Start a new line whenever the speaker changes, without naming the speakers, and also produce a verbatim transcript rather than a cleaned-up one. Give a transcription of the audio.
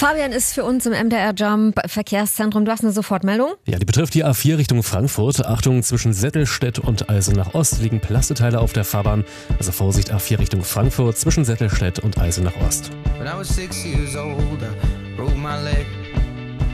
Fabian ist für uns im M D R Jump Verkehrszentrum. Du hast eine Sofortmeldung?
Ja, die betrifft die A vier Richtung Frankfurt. Achtung, zwischen Settelstedt und Eisenach Ost liegen Plasteteile auf der Fahrbahn. Also Vorsicht, A vier Richtung Frankfurt zwischen Settelstedt und Eisenach Ost.
When I was six years old, I broke my leg.